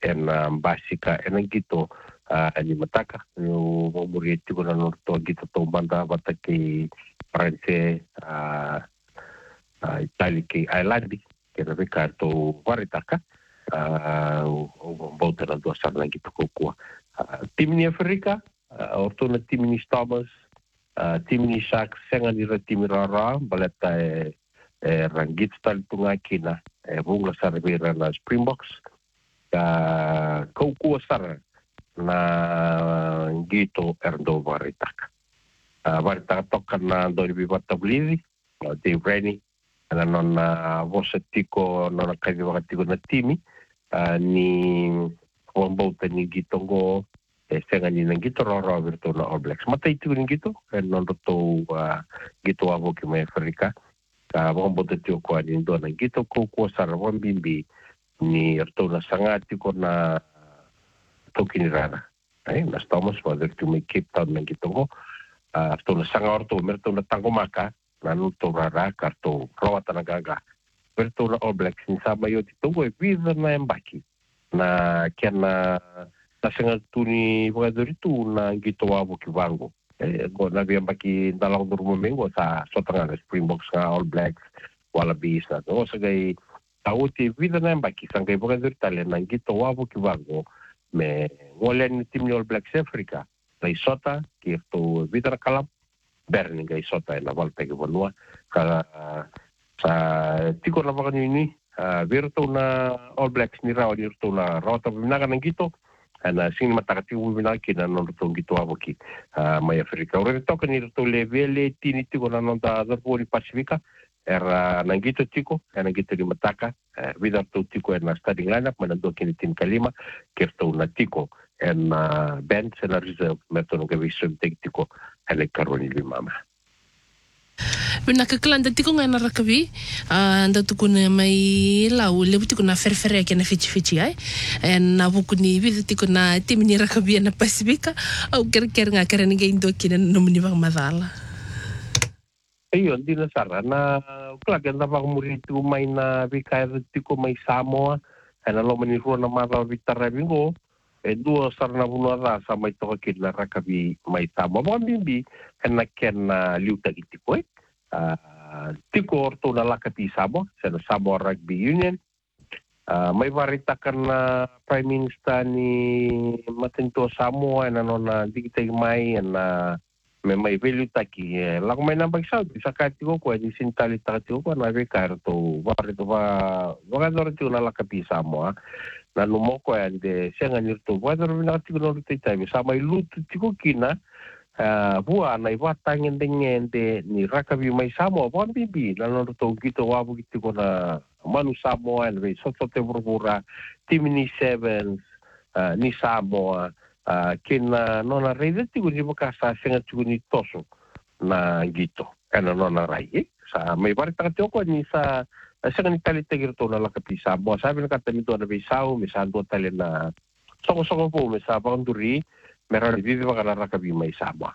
basika gito ni mataka no murieti ko na norto gito to banda bataki Pranse Itali ki Islandi ke na Ricardo Varitaka o volta na do sarna gito ko tim ni Afrika orto na tim ni Thomas tim ni Sharks senga ni tim rara baleta rangit tal tunga kina bunga sarvera na Springboks kau sar na gito erdo Varitaka Varitaka tokan na doni bibata blidi Dave Rennie na non vosetiko non kavi wakatiko na timi ni wambauta ni gito go senga ni na gito roro virtu na All Blacks matai tu ni gito non to gito avo ki mai Afrika wambauta tio ko ni do na gito ko sar wambimbi ni erto na sangati ko na tokini rara na Thomas wa virtu mai Cape Town na gito go erto na sanga orto merto na tangomaka na nuto rara karto rawata na gaga virtu na All Blacks ni sama yo tito e vida na embaki na kena na sanga tuni wakadoritu na gito avo ki vango go na embaki dalang durmo mengo sa sotanga na Springboks nga All Blacks Wallabies na o sagai tauti vida na embaki sanga wakadoritu na gito avo ki vango me ngolen tim ni All Blacks Africa na isota ki to vida na kalam berni ga isota na volta ki bonua ka sa tiko na wakani virtu na All Blacks ni raw virtu na rota binaga ng gito na sing matakati ubina kina non to gito avo ki mai Afrika ore to kan to levele tini tiko na non da poli Pasifika era ng gito tiko ng gito di mataka vida to tiko na starting lineup manando kini tin kalima kerto na tiko en bench na reserve meto ng gawisum tiko ele karoni limama Bina kaklanda tiko nga narakabi anda tuku na may lau lebu tiko na ferfere ke na fichi ai na buku ni bida tiko na tim ni rakabi na Pasifika au ker nga kera ninga indo kina nomuni bang madala Iyo di na sara na klaga na bang muri tu may na bikay tiko may Samoa na lo maniro na mara vitara bingo dua sar na bunara sa may to kid na rakabi may Samoa mo bimbi na ken liuta tiko tiko orto na lakati Samoa sa Samoa Rugby Union may varitakan na Prime Minister ni Matinto Samoa na nona digitay may na may value taki lang may nambag sa sa katiko ko di sintali takatiko ko na bekar to varito va vagador to na lakati Samoa na numoko ande senga nirto vagador na katiko no tita sa may lutu tiko kina buah na iwatangin dengende ni rakabi may Samoa buwan bibi na norto gito wabu gito ko na manu Samoa and sotote burbura team ni Sevens ni Samoa kina nona rede tigo ni bakasa senga tigo ni toso na gito kana nona rai sa may barita ko ni sa senga ni tali tegirto na lakapi Samoa sabi na kata mito na bisao misando tali na songo po misa boundary meron vivi baka na rakabi may Samoa.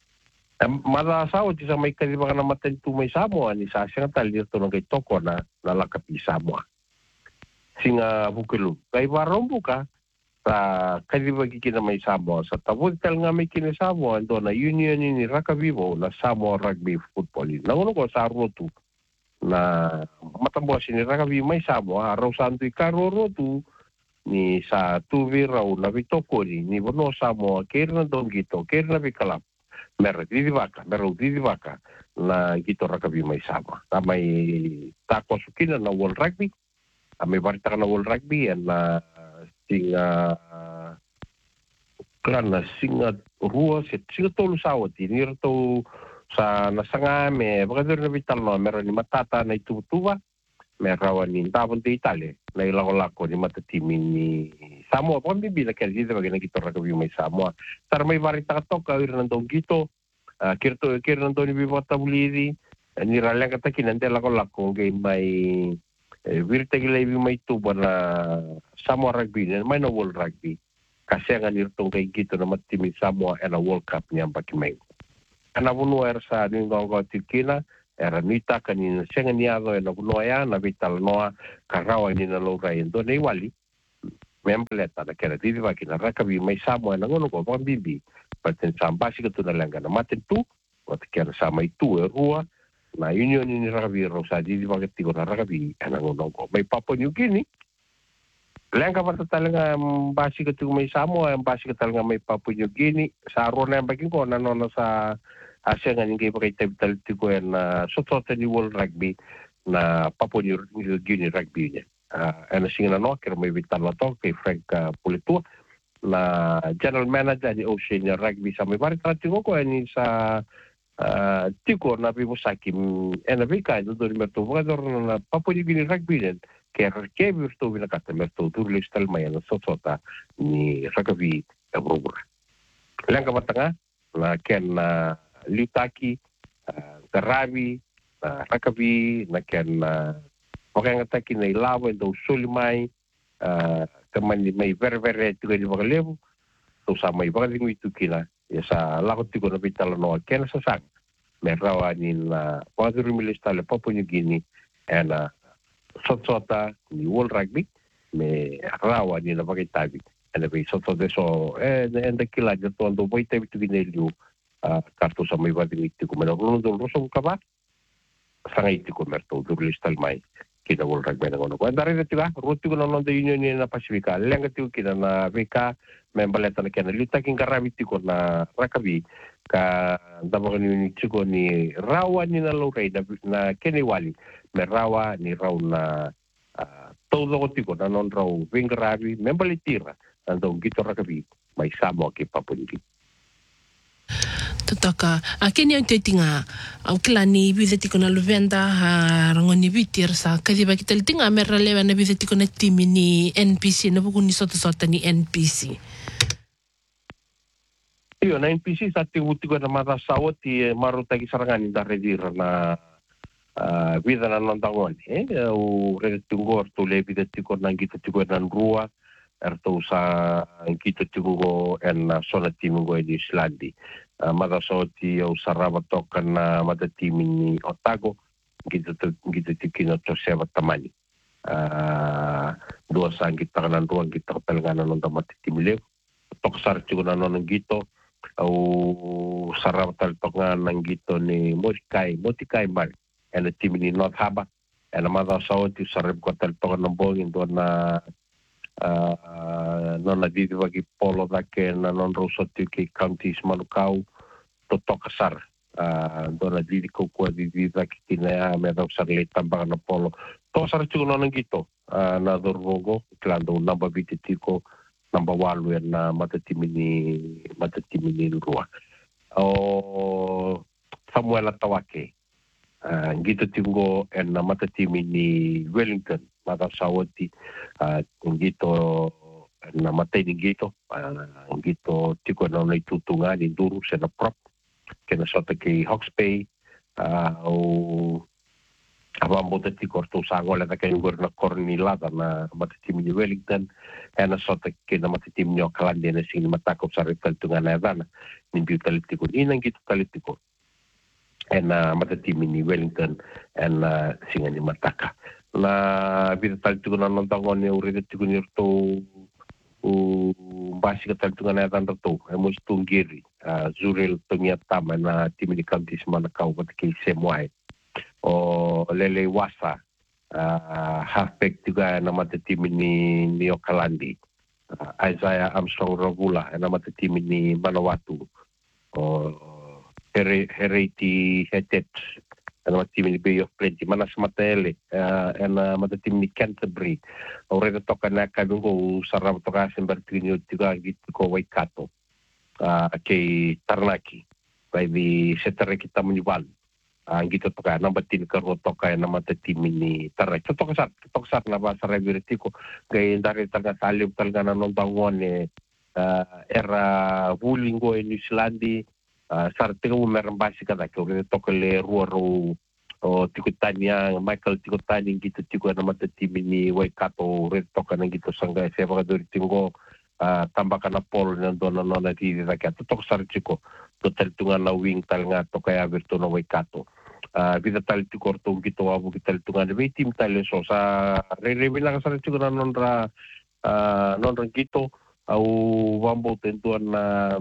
Mala sao ti sa may kali baka na matentu may Samoa ni sa singa tali dito ng kay toko na lakapi Samoa. Singa bukulu. Kay barong buka sa kali bagi kina may Samoa sa tabot tal nga may kina Samoa do na union ni rakabi mo na Samoa Rugby Football. Nanguno ko sa rotu na matambo ni rakabi may Samoa araw santo ikaro rotu ni sa tuvi raw na bitoko ni bono Samoa kere na don gito kere na bikalap meron di baka na gito rakabi may Samoa na may tako sukina na World Rugby may barita ka na World Rugby na singa klana singa ruwa singa tolo sawat nirto sa nasanga me bagadur na vital no meron ni matata na itutuwa merawan ni tabon de Italia na ilako-lako ni matatimin ni Samoa pon bibi na kaya dito bagay na gito rakabi may Samoa tar may barita ka to kawir nandong gito kirto nandong ni bibota buliri niralang katakin nande lako-lako ngay may virta gilay may tuba na Samoa Rugby may na World Rugby kasi nga nirtong kay gito na matimin Samoa na World Cup niya bakimay anabunuer sa ningong tikina era nita kanina senga niado na bunoya na vital noa karawa ni na loga indo nei wali membleta na kera didi wa kina rakabi mai Samoa na ngono ko bibi paten sambasi ka tuna langa na maten tu wat kera sama itu rua na union ni rakabi rosa didi wa tiko na rakabi na ngono ko mai Papua New Guinea langa mata talanga basi ka tu mai Samoa basi ka talanga mai Papua New Guinea sa rona bakin ko na nona sa asenga ninge pakai tabital tiko na sotota ni World Rugby na Papua New Guinea rugby nya ana singa no kero mai vitala to ke Frank Puletua na general manager ni Oceania Rugby sa mai bari tratiko ko ni sa tiko na bibo sakim ena vika do merto vogador na Papua New Guinea rugby nya ke virtu vina kata merto turle stal mai na sotota ni rugby Aurora langa matanga na ken Liutaki Karabi rugby na ken okay ngataki na ilawa do sulimai kamani mai very tuga di bagalevu to sa mai bagaling itu kila ya sa lakot tigo na bitala no ken sa sang merawa ni na padru milista le Papua New Guinea and sota ni World Rugby me rawa ni na bagitabi and be soto de so and the kila de tondo boite bitu ginelio kartu sa mai bagaling itu kumena runo do roso kaba sangai itu kumerto durlista mai kita World Rugby na ngono. Kung dari tiga, ruti ko na non de union na Pasifika. Lenga tiyo kita na vika membaleta na kena luta king karabiti ko na rakabi ka dabo ni chiko ni rawa ni na lorei na keni wali me rawa ni raw na todo ko tiko na non raw vingarabi membalitira ando gito rakabi may Samoa ki Papua New Guinea. Tutaka kenya tinga au klani bizeti kona luvenda rangoni bitir sa kadiba kitel tinga merra lewa na bizeti kona timi ni NPC na buku ni soto ni NPC iyo na NPC sa tiwuti ko na mata sawoti maruta ki sarangani da redir na vida na nondangon o retungor to le bizeti kona ngito tiko na rua erto sa ngito tiko en sona timingo di Islandi madasoti au sarava toka na madatimi ni Otago gitu tikino to seva tamani dua sang kita kanan ruang kita pelngana non tamatimi le tok sar chuguna non gito au sarava tal toka nang gito ni motikai mar ena timi ni North Harbour ena madasoti sareb ko tal toka ng bongin do na non nagdidi wagi polo dake na non rosoti ki counties Manukau to tokasar do nagdidi ko kwa didi dake kinaya me daw sarli tambang na polo to sar chuno nang gito na dorvogo klando namba bititiko namba walu na matatimi ni ruwa o Samuel Tawake ngito tingo na matatimi ni Wellington mata sawoti ngito na matay ni ngito tiko na tutunga ni duru sa na prop kena sota kay Hawke's Bay o abang tiko to sango la kay ngor na Cornilada na matatim ni Wellington kena sota kay na matatim ni Auckland na sing matakop sa tunga na dana ni tiko inang ngito talitiko na matatim ni Wellington singa ni mataka na vida tal tu na nontangon ni uri tu ni to basi ka tal tu na tan to mo stungiri zurel to ni tama na timi ni counties Manukau bat ki semwai o lele wasa halfback juga na mata timi ni Okalandi Isaiah Armstrong Regula na mata timi ni Manawatu o Hereti Hetet na tim ni Bay of Plenty mana smatele na mata tim ni Canterbury ore to kana ka bingo sarab to ka sembertinyo tiga git ko Waikato kay Taranaki by the setere kita menyual gito to ka nambatin ka ro to ka na mata tim ni Taranaki to ka na ba sa revirti ko kay dari taga salib talaga na non bangon era wulingo in New Zealand sarte ko meron basi kada ko to ko le ruaro o tikutanya Michael tikutani gitu tiko na matatimi ni Waikato red to kana gitu sangga seva do tingo tambakan na pol na do na na di da ka to sarte ko to teltunga na wing tal nga to kaya virtu na Waikato vida tal tiko to gitu abu kita tunga de team tal so sa re bilang sarte ko na non ra non rangito au vambo tentuan na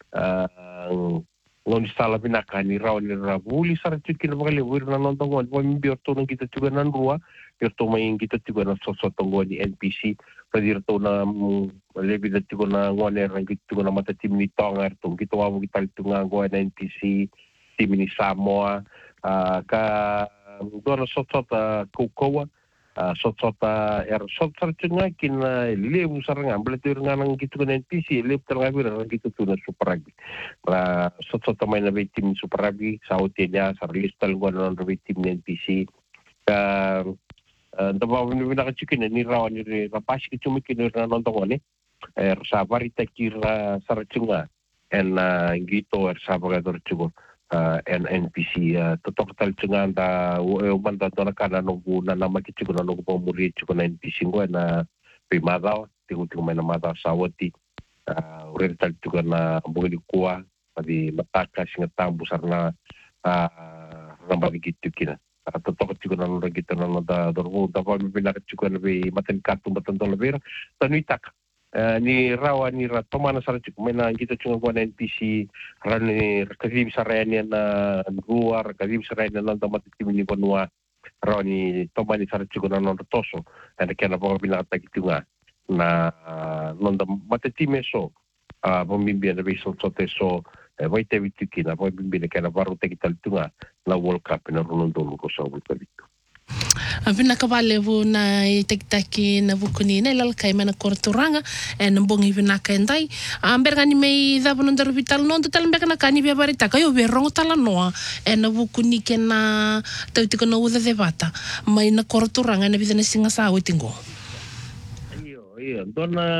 ngoni sala binaka ni raw ni rabuli sara tukin bakale wirna non tongon po mbior to nang kita juga nan rua to may kita juga na sosotongo ni NPC padir to na lebi na tigo na ngone rang kita na mata tim ni tongar to kita wa kita tunga go na NPC tim ni Samoa ka dona sosota kukowa sosota sosota tunga kin lebu saranga bletur nganang gitu na NPC lebu terngabi rang kita tu na super rugby sosota may na tim super rugby sautinya sarlistal go na tim ni NPC ka Dapat bina kecikin ni rawan ni rapas kecuma kini nonton ni sabar ita kira saracunga en gitu sabar kador cugo en NPC totok tal cunga anda uman da dona kana nunggu na nama keciku na nunggu pemuri cugo na NPC go na primada tingu main mata sawati uren tal juga na bungi kuah di mataka singetang busar na rambang gitu kina totok juga na lagi tanah da dorgo da pami binak juga lebih maten katu maten lebih tanui tak ni rawa ni ratomana sara juga mena kita cuma gua NPC rani kasi bisaranya na luar kasi bisaranya na nonton mati timini bonua rani tomani sara juga na nonton toso ada kena bawa binak tak itu na nonton mati timeso pemimpin dari so vai te vitu kina vai bimbine kana varu te kital tunga na World Cup na runondolo ko sa World Cup. Apina kabalevu na itekitaki na vukuni na ilalkai mana korturanga na mbongi vinaka endai ambergani mei dhabu nondaru vital nondo talambeka na kani via barita kayo verongo tala noa na vukuni kena tautiko na uda debata mai na korturanga na vidana singa sa witingo. Iyo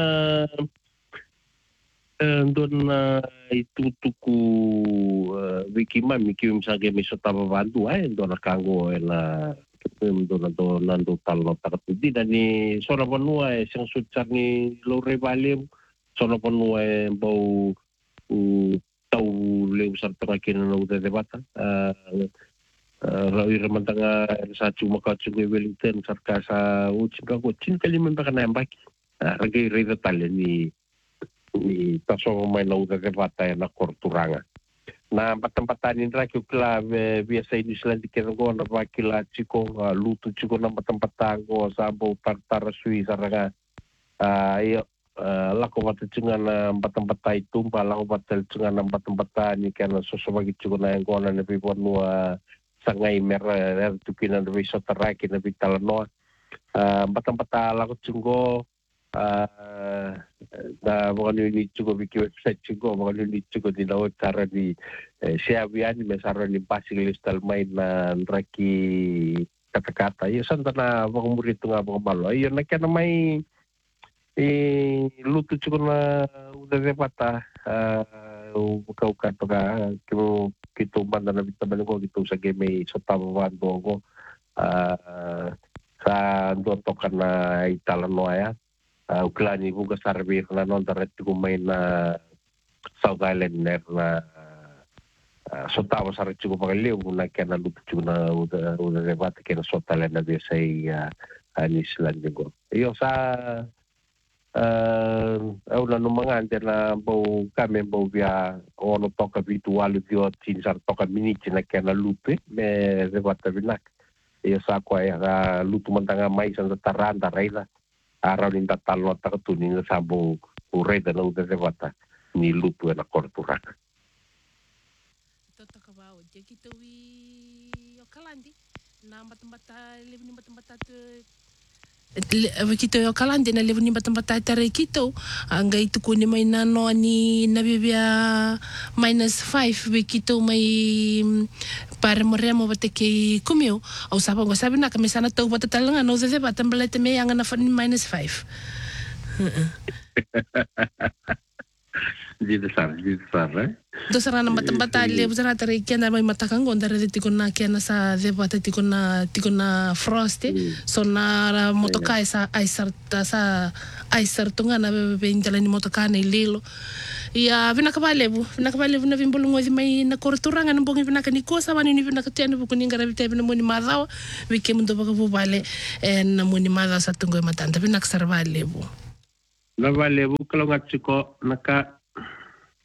dona itu tuku wikima miki misalnya misotama bantu dona kango ela dona do talo takati dan ni sora bonua sing sucar ni lore valem sora bonua bau tau leu sartara kena no de debata rawi remantanga sa cuma ka cungue Wellington sarkasa ucika ko cinkali membaka na mbaki ragi rida tale ni taso may nauda debata na korturanga na tempat-tempatan indra kila biasa ini selain dikira na bakila chiko lutu chiko na tempat-tempatan go sabo tartar sui saranga iyo lako batcunga na tempat-tempat itu lako batcunga na tempat-tempatan ni kana sosobagi chiko na ngo na bibonu sangai merah tukina na biso taraki na bitalano tempat-tempat lako chungo na mga nunit ko wiki website ko mga nunit ko din ako tara ni siyabian may saro ni passing listal may na raki kata-kata yung santa na mga murito nga mga malo ayun na kaya na may luto ko na udah depata ukau-ukau ka kito banda na bitaban ko kito sa game sa tabawan ko sa dotokan na italano ya uklani buka sarbi na non darat ko may na South Islander na sotawa sa ko pagaliw na kaya naluto na uda debate kaya South Islander na sa Island ko iyo sa na mga ante na bau kami bau via ono toka virtual vio tinsar toka miniti na kaya naluto me debate binak iyo sa ko ay luto man tanga may sa taranda raila araw ni tatalo at takatunin na sabong ureda na uda debata ni luto na korturaka. Toto ka ba o kito wi okalandi na matambata lebu ni matambata kito okalandi na lebu ni matambata tare kito anga itu kuni may nano ni nabibia -5 wi kito may para morremo bate que comeu ou sabe na kami sana tau bata talanga no ze bata mbalete me anga na fani -5 Dito sar do sara na bata le busara tare kenda mai matakango ndare de tikona kena sa de bata tikona frost so na motokai sa aisar tunga na bebe intala ni motokai na lilo ia vina kabalevu na vimbulungo di mai na korturanga na bongi vina kaniko sa wani ni vina katiana buku ninga rabita vina moni madao wike mundo baka vubale na moni madao sa tungo matanta vina kasarvalevu Na vale bukalonga tsiko naka